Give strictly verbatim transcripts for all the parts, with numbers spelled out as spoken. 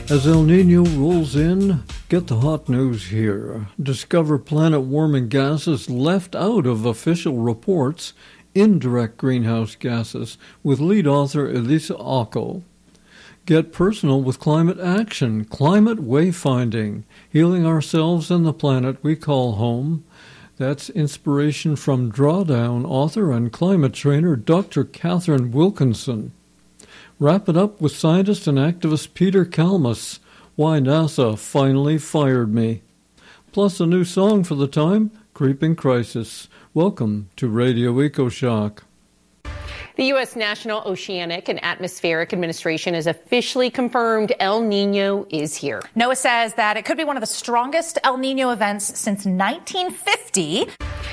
As El Nino rolls in, get the hot news here. Discover planet-warming gases left out of official reports, indirect greenhouse gases, with lead author Elisa Occo. Get personal with climate action, climate wayfinding, healing ourselves and the planet we call home. That's inspiration from Drawdown author and climate trainer Doctor Catherine Wilkinson. Wrap it up with scientist and activist Peter Kalmus, Why NASA Finally Fired Me. Plus a new song for the time, Creeping Crisis. Welcome to Radio EcoShock. The U S National Oceanic and Atmospheric Administration has officially confirmed El Nino is here. NOAA says that it could be one of the strongest El Nino events since nineteen fifty.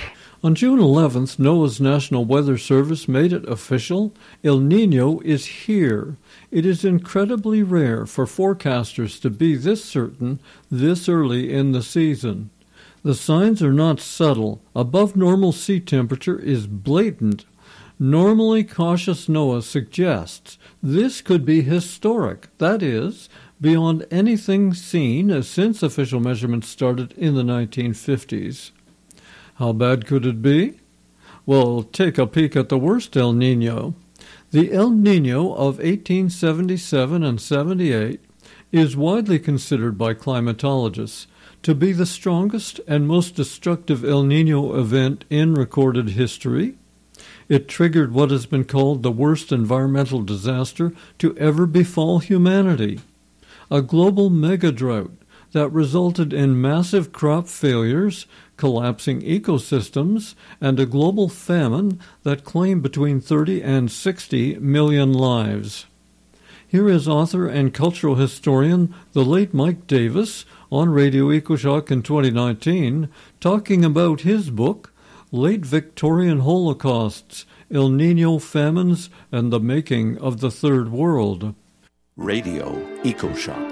On June eleventh, NOAA's National Weather Service made it official. El Nino is here. It is incredibly rare for forecasters to be this certain this early in the season. The signs are not subtle. Above normal sea temperature is blatant. Normally cautious NOAA suggests this could be historic, that is, beyond anything seen since official measurements started in the nineteen fifties. How bad could it be? Well, take a peek at the worst El Nino. The El Nino of eighteen seventy-seven and seventy-eight is widely considered by climatologists to be the strongest and most destructive El Nino event in recorded history. It triggered what has been called the worst environmental disaster to ever befall humanity, a global mega-drought that resulted in massive crop failures, collapsing ecosystems, and a global famine that claimed between thirty and sixty million lives. Here is author and cultural historian, the late Mike Davis, on Radio EcoShock in twenty nineteen, talking about his book, Late Victorian Holocausts, El Nino Famines, and the Making of the Third World. Radio EcoShock.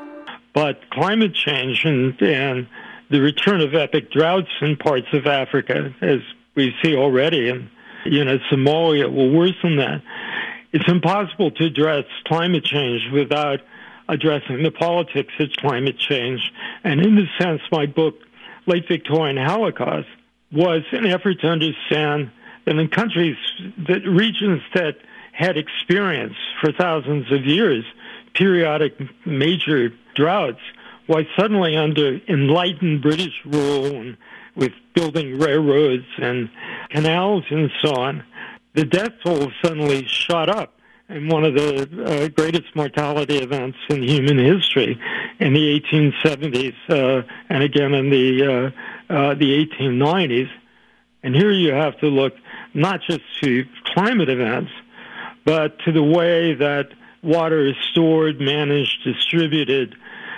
But climate change and, and the return of epic droughts in parts of Africa, as we see already, and you know, Somalia will worsen that. It's impossible to address climate change without addressing the politics of climate change. And in this sense, my book, Late Victorian Holocaust, was an effort to understand that in countries, that regions that had experienced for thousands of years periodic major droughts, why suddenly under enlightened British rule and with building railroads and canals and so on, the death toll suddenly shot up in one of the uh, greatest mortality events in human history in the eighteen seventies uh, and again in the uh, uh, the eighteen nineties. And here you have to look not just to climate events, but to the way that water is stored, managed, distributed,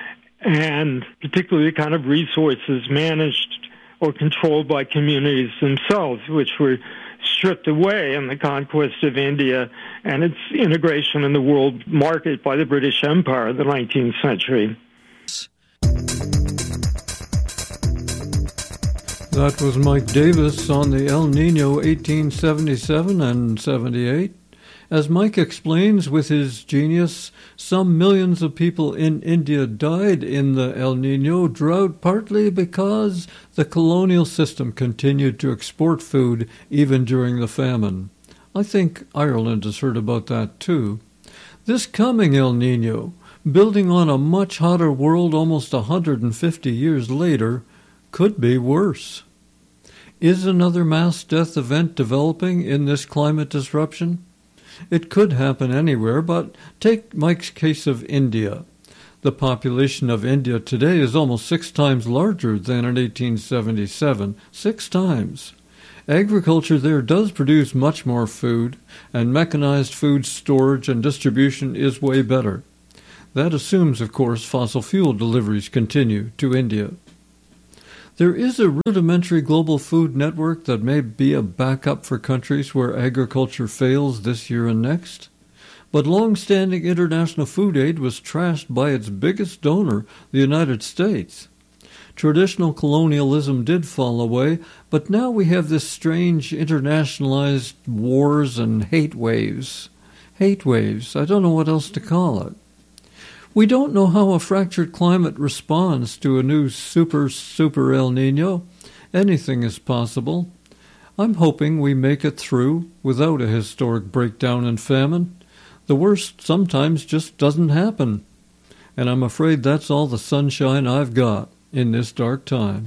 and particularly the kind of resources managed or controlled by communities themselves, which were stripped away in the conquest of India and its integration in the world market by the British Empire in the nineteenth century. That was Mike Davis on the El Nino eighteen seventy-seven and seventy-eight. As Mike explains with his genius, some millions of people in India died in the El Nino drought partly because the colonial system continued to export food even during the famine. I think Ireland has heard about that too. This coming El Nino, building on a much hotter world almost one hundred fifty years later, could be worse. Is another mass death event developing in this climate disruption? It could happen anywhere, but take Mike's case of India. The population of India today is almost six times larger than in eighteen seventy-seven. Six times. Agriculture there does produce much more food, and mechanized food storage and distribution is way better. That assumes, of course, fossil fuel deliveries continue to India. There is a rudimentary global food network that may be a backup for countries where agriculture fails this year and next. But long-standing international food aid was trashed by its biggest donor, the United States. Traditional colonialism did fall away, but now we have this strange internationalized wars and hate waves. Hate waves. I don't know what else to call it. We don't know how a fractured climate responds to a new super, super El Nino. Anything is possible. I'm hoping we make it through without a historic breakdown and famine. The worst sometimes just doesn't happen. And I'm afraid that's all the sunshine I've got in this dark time.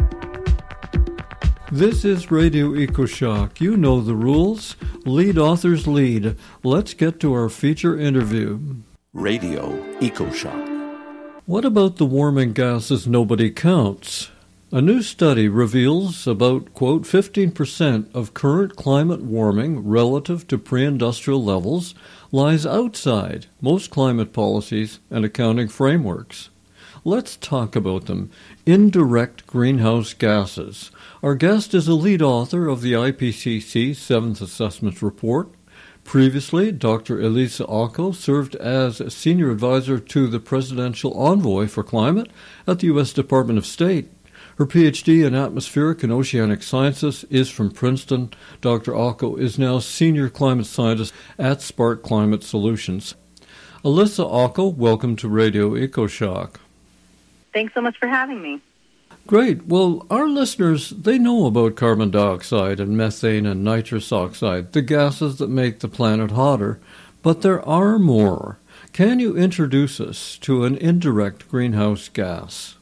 This is Radio EcoShock. You know the rules. Lead authors lead. Let's get to our feature interview. Radio EcoShock. What about the warming gases nobody counts? A new study reveals about, quote, fifteen percent of current climate warming relative to pre-industrial levels lies outside most climate policies and accounting frameworks. Let's talk about them. Indirect greenhouse gases. Our guest is a lead author of the I P C C seventh Assessment Report. Previously, Doctor Elisa Occo served as a senior advisor to the Presidential Envoy for Climate at the U S Department of State. Her P H D in Atmospheric and Oceanic Sciences is from Princeton. Doctor Occo is now Senior Climate Scientist at Spark Climate Solutions. Elisa Occo, welcome to Radio EcoShock. Thanks so much for having me. Great. Well, our listeners, they know about carbon dioxide and methane and nitrous oxide, the gases that make the planet hotter, but there are more. Can you introduce us to an indirect greenhouse gas?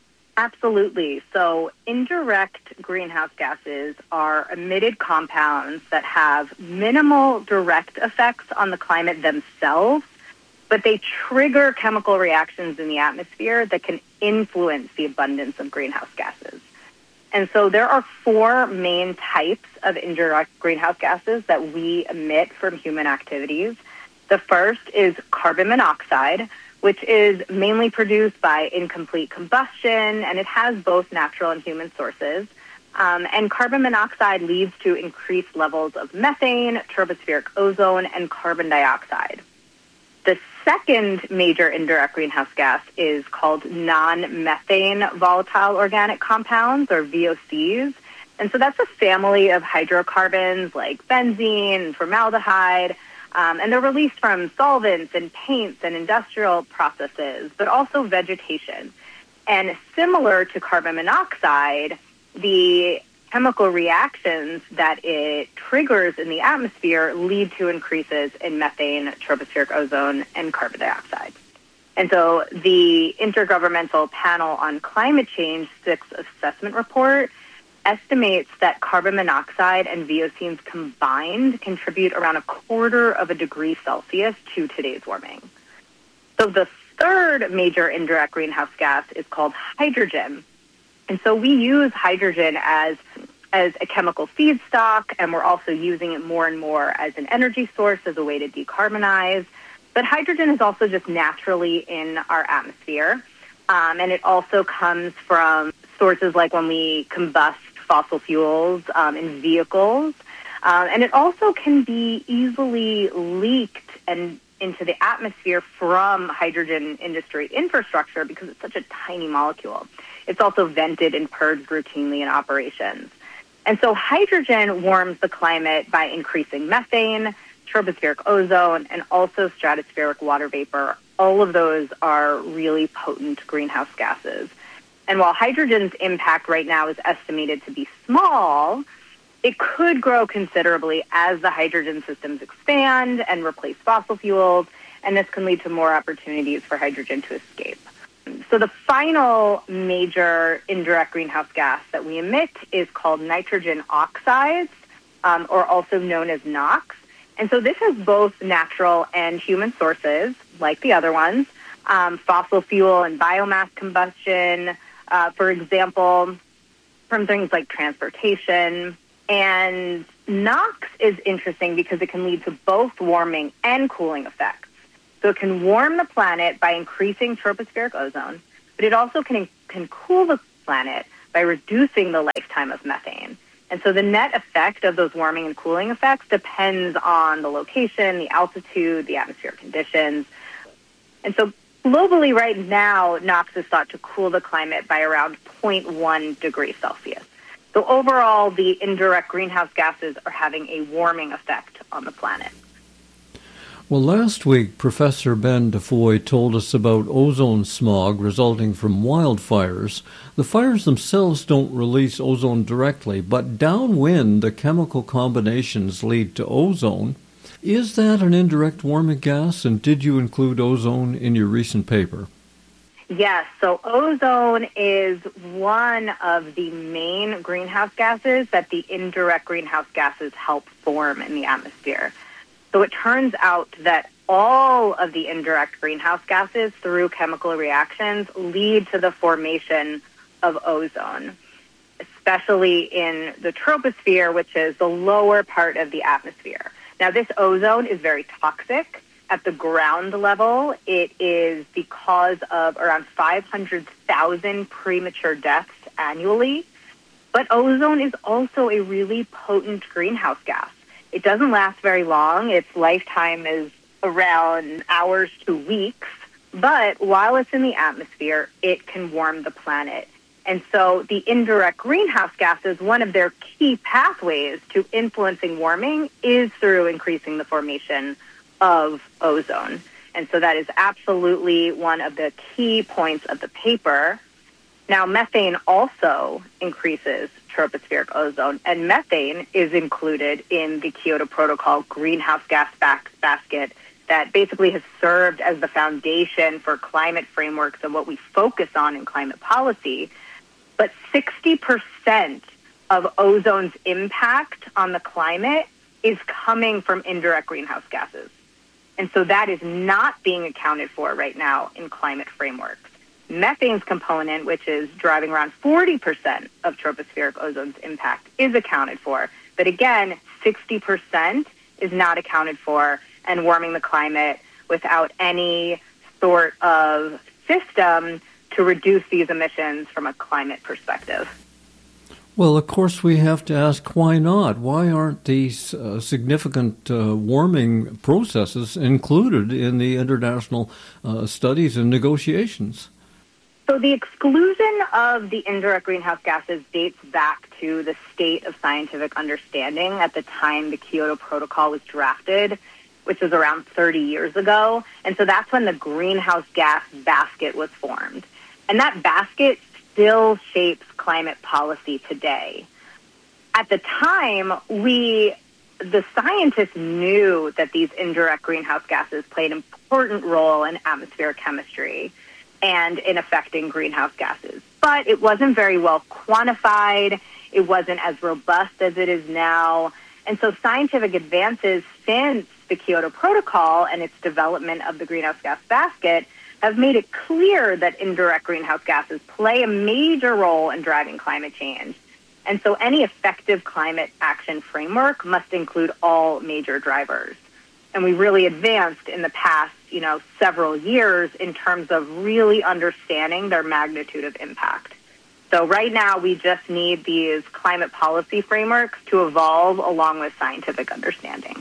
Absolutely. So indirect greenhouse gases are emitted compounds that have minimal direct effects on the climate themselves, but they trigger chemical reactions in the atmosphere that can influence the abundance of greenhouse gases. And so there are four main types of indirect greenhouse gases that we emit from human activities. The first is carbon monoxide, which is mainly produced by incomplete combustion, and it has both natural and human sources. Um, and carbon monoxide leads to increased levels of methane, tropospheric ozone, and carbon dioxide. The second major indirect greenhouse gas is called non-methane volatile organic compounds, or V O Cs. And so that's a family of hydrocarbons like benzene and formaldehyde, um, and they're released from solvents and paints and industrial processes, but also vegetation. And similar to carbon monoxide, the chemical reactions that it triggers in the atmosphere lead to increases in methane, tropospheric ozone, and carbon dioxide. And so the Intergovernmental Panel on Climate Change sixth Assessment Report estimates that carbon monoxide and V O Cs combined contribute around a quarter of a degree Celsius to today's warming. So the third major indirect greenhouse gas is called hydrogen. And so we use hydrogen as as a chemical feedstock, and we're also using it more and more as an energy source, as a way to decarbonize. But hydrogen is also just naturally in our atmosphere, um, and it also comes from sources like when we combust fossil fuels um, in vehicles. Um, and it also can be easily leaked and into the atmosphere from hydrogen industry infrastructure because it's such a tiny molecule. It's also vented and purged routinely in operations. And so hydrogen warms the climate by increasing methane, tropospheric ozone, and also stratospheric water vapor. All of those are really potent greenhouse gases. And while hydrogen's impact right now is estimated to be small, it could grow considerably as the hydrogen systems expand and replace fossil fuels, and this can lead to more opportunities for hydrogen to escape. So the final major indirect greenhouse gas that we emit is called nitrogen oxides, um, or also known as NOx. And so this has both natural and human sources, like the other ones, um, fossil fuel and biomass combustion, uh, for example, from things like transportation. And NOx is interesting because it can lead to both warming and cooling effects. So it can warm the planet by increasing tropospheric ozone, but it also can, can cool the planet by reducing the lifetime of methane. And so the net effect of those warming and cooling effects depends on the location, the altitude, the atmospheric conditions. And so globally right now, NOx is thought to cool the climate by around zero point one degrees Celsius. So overall, the indirect greenhouse gases are having a warming effect on the planet. Well, last week, Professor Ben DeFoy told us about ozone smog resulting from wildfires. The fires themselves don't release ozone directly, but downwind, the chemical combinations lead to ozone. Is that an indirect warming gas, and did you include ozone in your recent paper? Yes, so ozone is one of the main greenhouse gases that the indirect greenhouse gases help form in the atmosphere. So it turns out that all of the indirect greenhouse gases through chemical reactions lead to the formation of ozone, especially in the troposphere, which is the lower part of the atmosphere. Now, this ozone is very toxic. At the ground level, it is the cause of around five hundred thousand premature deaths annually. But ozone is also a really potent greenhouse gas. It doesn't last very long. Its lifetime is around hours to weeks. But while it's in the atmosphere, it can warm the planet. And so the indirect greenhouse gases, one of their key pathways to influencing warming is through increasing the formation of ozone. And so that is absolutely one of the key points of the paper. Now, methane also increases tropospheric ozone, and methane is included in the Kyoto Protocol greenhouse gas back basket that basically has served as the foundation for climate frameworks and what we focus on in climate policy. But sixty percent of ozone's impact on the climate is coming from indirect greenhouse gases. And so that is not being accounted for right now in climate frameworks. Methane's component, which is driving around forty percent of tropospheric ozone's impact, is accounted for. But again, sixty percent is not accounted for and warming the climate without any sort of system to reduce these emissions from a climate perspective. Well, of course, we have to ask why not? Why aren't these uh, significant uh, warming processes included in the international uh, studies and negotiations? So the exclusion of the indirect greenhouse gases dates back to the state of scientific understanding at the time the Kyoto Protocol was drafted, which was around thirty years ago. And so that's when the greenhouse gas basket was formed. And that basket still shapes climate policy today. At the time, we, the scientists knew that these indirect greenhouse gases played an important role in atmospheric chemistry and in affecting greenhouse gases. But it wasn't very well quantified. It wasn't as robust as it is now. And so scientific advances since the Kyoto Protocol and its development of the greenhouse gas basket have made it clear that indirect greenhouse gases play a major role in driving climate change. And so any effective climate action framework must include all major drivers. And we really advanced in the past, you know, several years in terms of really understanding their magnitude of impact. So right now we just need these climate policy frameworks to evolve along with scientific understanding.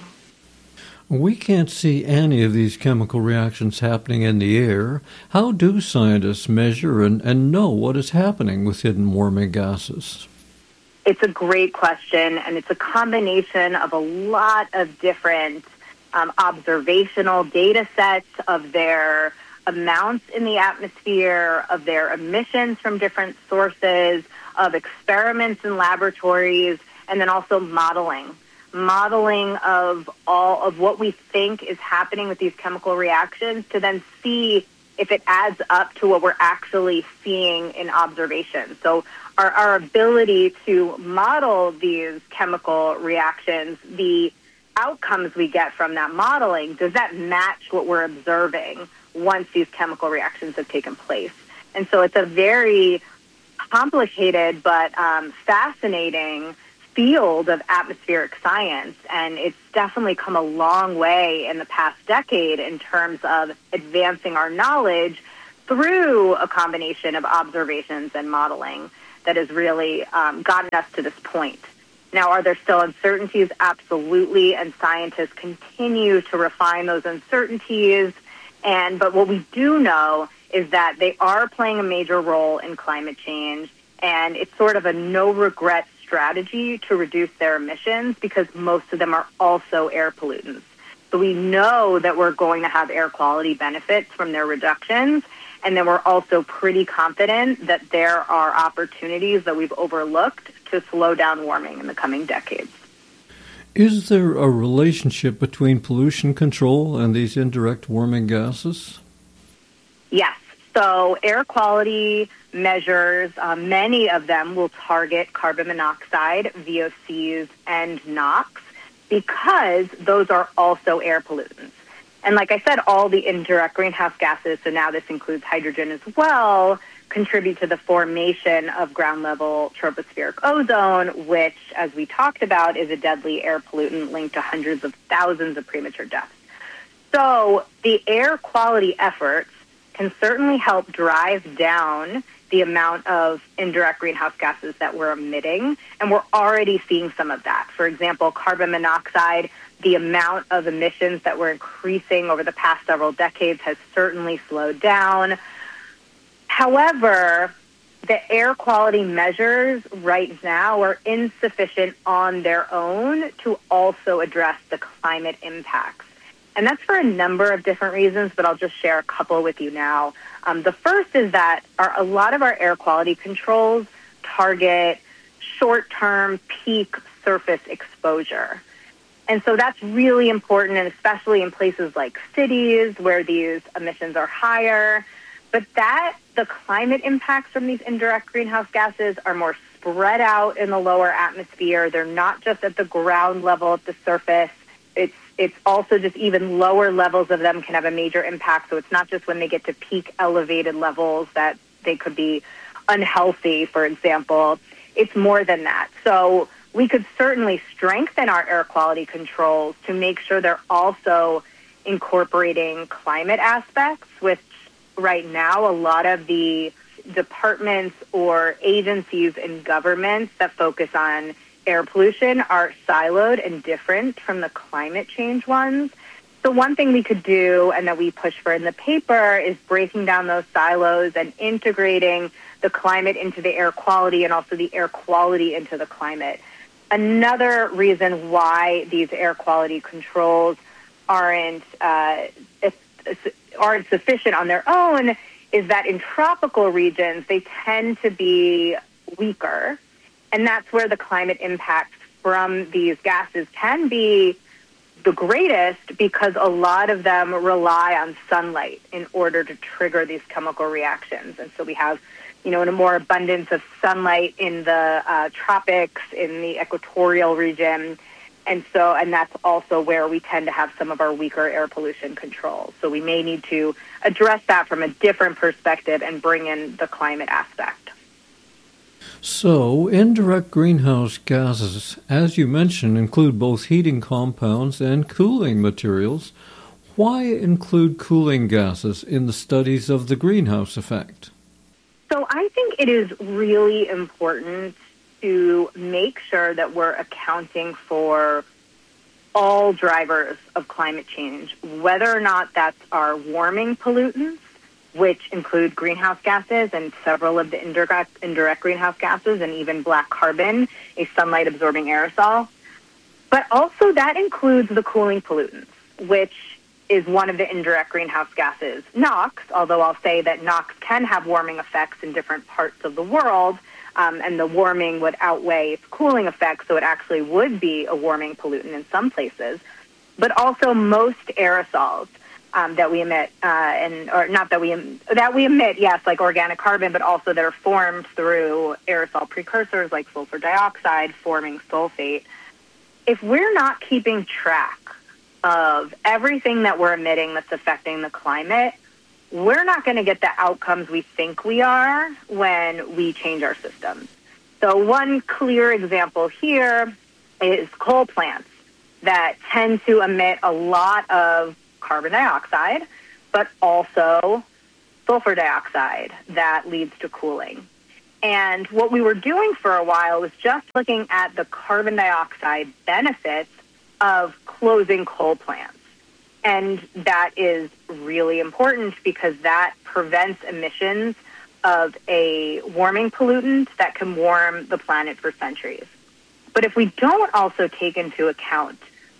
We can't see any of these chemical reactions happening in the air. How do scientists measure and, and know what is happening with hidden warming gases? It's a great question, and it's a combination of a lot of different um, observational data sets of their amounts in the atmosphere, of their emissions from different sources, of experiments in laboratories, and then also modeling. modeling of all of what we think is happening with these chemical reactions to then see if it adds up to what we're actually seeing in observation. So our, our ability to model these chemical reactions, the outcomes we get from that modeling, does that match what we're observing once these chemical reactions have taken place? And so it's a very complicated but um, fascinating field of atmospheric science, and it's definitely come a long way in the past decade in terms of advancing our knowledge through a combination of observations and modeling that has really um, gotten us to this point. Now, are there still uncertainties? Absolutely, and scientists continue to refine those uncertainties. And but what we do know is that they are playing a major role in climate change, and it's sort of a no-regret strategy to reduce their emissions because most of them are also air pollutants. So we know that we're going to have air quality benefits from their reductions. And then we're also pretty confident that there are opportunities that we've overlooked to slow down warming in the coming decades. Is there a relationship between pollution control and these indirect warming gases? Yes. So air quality measures, uh, many of them will target carbon monoxide, V O Cs, and NOx because those are also air pollutants. And like I said, all the indirect greenhouse gases, so now this includes hydrogen as well, contribute to the formation of ground-level tropospheric ozone, which, as we talked about, is a deadly air pollutant linked to hundreds of thousands of premature deaths. So the air quality efforts can certainly help drive down the amount of indirect greenhouse gases that we're emitting, and we're already seeing some of that. For example, carbon monoxide, the amount of emissions that we're increasing over the past several decades has certainly slowed down. However, the air quality measures right now are insufficient on their own to also address the climate impacts. And that's for a number of different reasons, but I'll just share a couple with you now. Um, the first is that our, a lot of our air quality controls target short-term peak surface exposure. And so that's really important, and especially in places like cities where these emissions are higher. But that the climate impacts from these indirect greenhouse gases are more spread out in the lower atmosphere. They're not just at the ground level at the surface. It's it's also just even lower levels of them can have a major impact. So it's not just when they get to peak elevated levels that they could be unhealthy, for example. It's more than that. So we could certainly strengthen our air quality controls to make sure they're also incorporating climate aspects, which right now a lot of the departments or agencies in governments that focus on air pollution are siloed and different from the climate change ones. So one thing we could do and that we push for in the paper is breaking down those silos and integrating the climate into the air quality and also the air quality into the climate. Another reason why these air quality controls aren't uh, aren't sufficient on their own is that in tropical regions, they tend to be weaker. And that's where the climate impacts from these gases can be the greatest because a lot of them rely on sunlight in order to trigger these chemical reactions. And so we have, you know, a more abundance of sunlight in the uh, tropics, in the equatorial region. And so, and that's also where we tend to have some of our weaker air pollution controls. So we may need to address that from a different perspective and bring in the climate aspect. So, indirect greenhouse gases, as you mentioned, include both heating compounds and cooling materials. Why include cooling gases in the studies of the greenhouse effect? So I think it is really important to make sure that we're accounting for all drivers of climate change, whether or not that's our warming pollutants, which include greenhouse gases and several of the indirect, indirect greenhouse gases and even black carbon, a sunlight-absorbing aerosol. But also that includes the cooling pollutants, which is one of the indirect greenhouse gases, NOx, although I'll say that NOx can have warming effects in different parts of the world, um, and the warming would outweigh its cooling effects, so it actually would be a warming pollutant in some places. But also most aerosols Um, that we emit, uh, and or not that we em- that we emit, yes, like organic carbon, but also that are formed through aerosol precursors like sulfur dioxide, forming sulfate. If we're not keeping track of everything that we're emitting that's affecting the climate, we're not going to get the outcomes we think we are when we change our systems. So one clear example here is coal plants that tend to emit a lot of carbon dioxide, but also sulfur dioxide that leads to cooling. And what we were doing for a while was just looking at the carbon dioxide benefits of closing coal plants. And that is really important because that prevents emissions of a warming pollutant that can warm the planet for centuries. But if we don't also take into account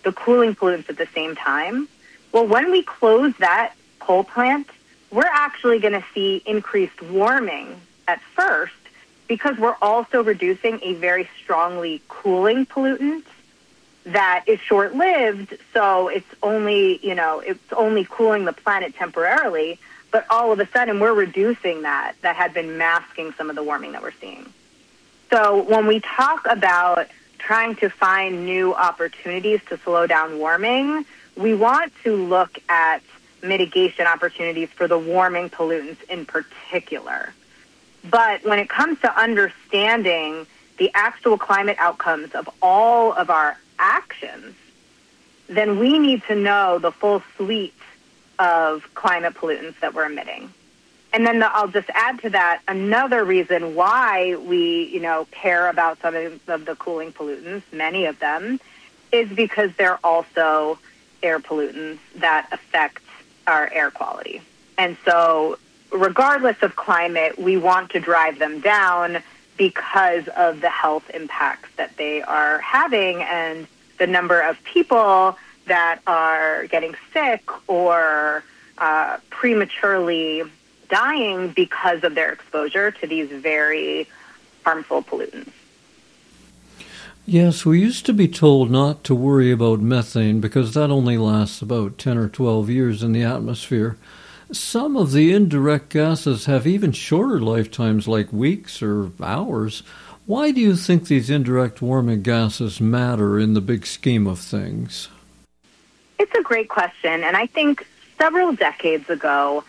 the cooling pollutants at the same time. Well, when we close that coal plant, we're actually going to see increased warming at first because we're also reducing a very strongly cooling pollutant that is short-lived, so it's only, you know, it's only cooling the planet temporarily, but all of a sudden we're reducing that, that had been masking some of the warming that we're seeing. So when we talk about trying to find new opportunities to slow down warming, we want to look at mitigation opportunities for the warming pollutants in particular. But when it comes to understanding the actual climate outcomes of all of our actions, then we need to know the full suite of climate pollutants that we're emitting. And then the, I'll just add to that another reason why we, you know, care about some of the cooling pollutants, many of them, is because they're also air pollutants that affect our air quality. And so regardless of climate, we want to drive them down because of the health impacts that they are having and the number of people that are getting sick or uh, prematurely dying because of their exposure to these very harmful pollutants. Yes, we used to be told not to worry about methane because that only lasts about ten or twelve years in the atmosphere. Some of the indirect gases have even shorter lifetimes, like weeks or hours. Why do you think these indirect warming gases matter in the big scheme of things? It's a great question, and I think several decades ago,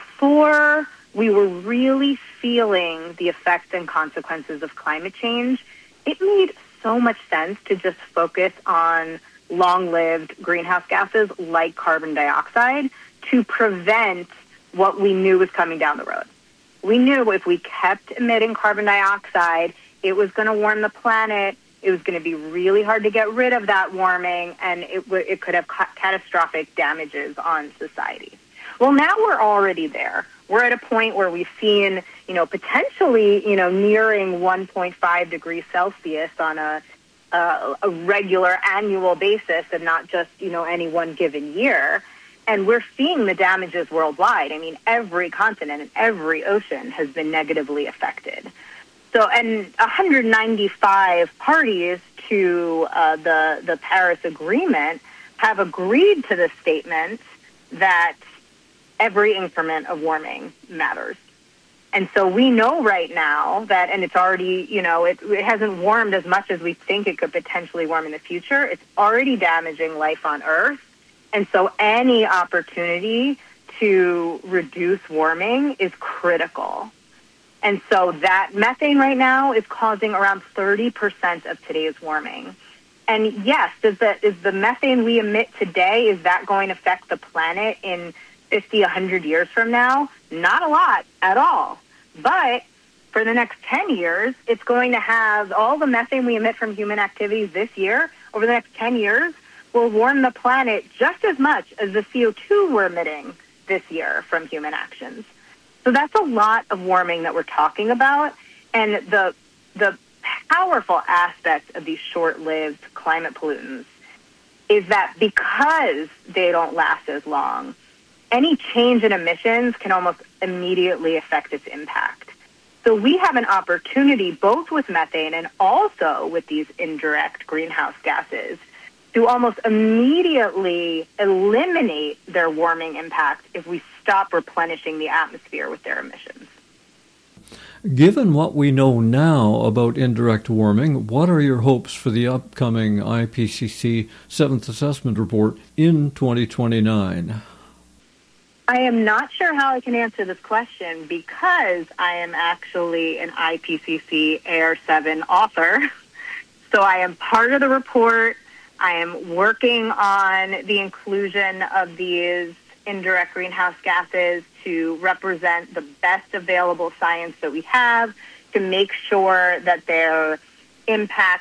before we were really feeling the effects and consequences of climate change, it made so much sense to just focus on long-lived greenhouse gases like carbon dioxide to prevent what we knew was coming down the road. We knew if we kept emitting carbon dioxide, it was going to warm the planet. It was going to be really hard to get rid of that warming, and it, w- it could have ca- catastrophic damages on society. Well, now we're already there. We're at a point where we've seen, you know, potentially, you know, nearing one point five degrees Celsius on a, uh, a regular annual basis and not just, you know, any one given year. And we're seeing the damages worldwide. I mean, every continent and every ocean has been negatively affected. So, and one hundred ninety-five parties to uh, the, the Paris Agreement have agreed to the statement that every increment of warming matters. And so we know right now that, and it's already, you know, it, it hasn't warmed as much as we think it could potentially warm in the future. It's already damaging life on Earth. And so any opportunity to reduce warming is critical. And so that methane right now is causing around thirty percent of today's warming. And yes, is the, is the methane we emit today, is that going to affect the planet in fifty, one hundred years from now? Not a lot at all. But for the next ten years, it's going to have all the methane we emit from human activities this year, over the next ten years, will warm the planet just as much as the C O two we're emitting this year from human actions. So that's a lot of warming that we're talking about. And the the powerful aspect of these short-lived climate pollutants is that because they don't last as long, any change in emissions can almost immediately affect its impact. So we have an opportunity both with methane and also with these indirect greenhouse gases to almost immediately eliminate their warming impact if we stop replenishing the atmosphere with their emissions. Given what we know now about indirect warming, what are your hopes for the upcoming I P C C seventh Assessment Report in twenty twenty-nine? I am not sure how I can answer this question because I am actually an I P C C A R seven author. So I am part of the report. I am working on the inclusion of these indirect greenhouse gases to represent the best available science that we have to make sure that their impact